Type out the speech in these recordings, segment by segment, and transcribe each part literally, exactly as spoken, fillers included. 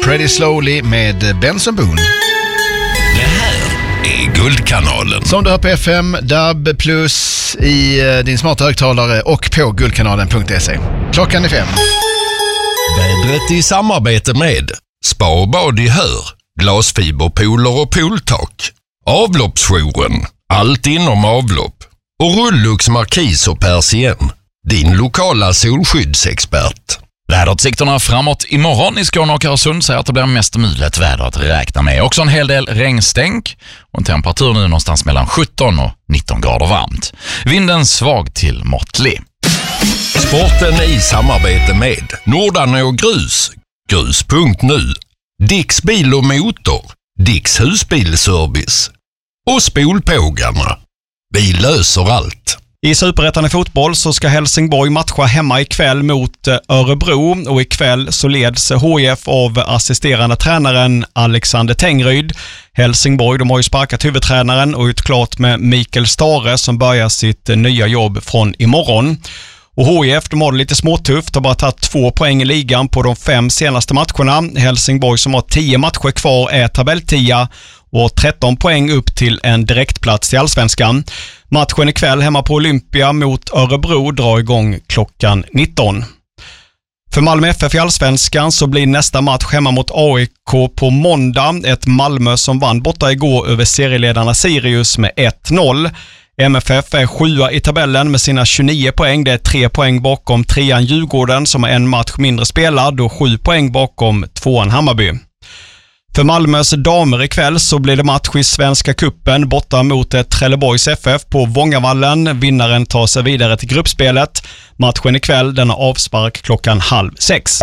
Pretty Slowly med Benson Boone. Det här är Guldkanalen. Som du hör på F M, D A B plus i din smarta högtalare och på guldkanalen punkt se. Klockan är fem. Vädret i samarbete med Spa och bad i Hör, glasfiberpooler och pooltak, Avloppsjouren, allt inom avlopp och Rullux Markis och Persien, din lokala solskyddsexpert. Väderutsikterna framåt imorgon i Skåne och Öresund säger att det blir mest mulet väder att räkna med. Också en hel del regnstänk och en temperatur nu någonstans mellan sjutton och nitton grader varmt. Vinden svag till måttlig. Sporten i samarbete med Nordarne och Grus, grus punkt nu, Dicks bil och motor, Dicks husbilservice och Spolpågarna. Vi löser allt. I Superettan i fotboll så ska Helsingborg matcha hemma ikväll mot Örebro och ikväll så leds H I F av assisterande tränaren Alexander Tengryd. Helsingborg, de har ju sparkat huvudtränaren och ut klart med Mikael Stare som börjar sitt nya jobb från imorgon. Och H I F, de har det lite småtufft, har bara tagit två poäng i ligan på de fem senaste matcherna. Helsingborg som har tio matcher kvar är tabelltia och tretton poäng upp till en direktplats till Allsvenskan. Matchen ikväll hemma på Olympia mot Örebro drar igång klockan nitton. För Malmö F F i Allsvenskan så blir nästa match hemma mot A I K på måndag. Ett Malmö som vann borta igår över serieledarna Sirius med ett noll. M F F är sjua i tabellen med sina tjugonio poäng. Det är tre poäng bakom trean Djurgården som har en match mindre spelad och sju poäng bakom tvåan Hammarby. För Malmös damer ikväll så blir det match i Svenska Cupen borta mot Trelleborgs F F på Vångavallen. Vinnaren tar sig vidare till gruppspelet. Matchen ikväll den har avspark klockan halv sex.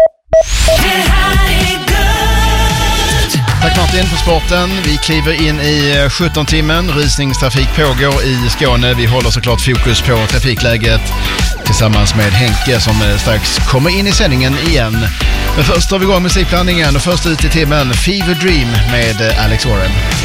Tack Martin för sporten. Vi kliver in i sjutton-timmen. Rysningstrafik pågår i Skåne. Vi håller såklart fokus på trafikläget tillsammans med Henke som strax kommer in i sändningen igen. Men först har vi igång musikblandningen och först ut i timmen Fever Dream med Alex Warren.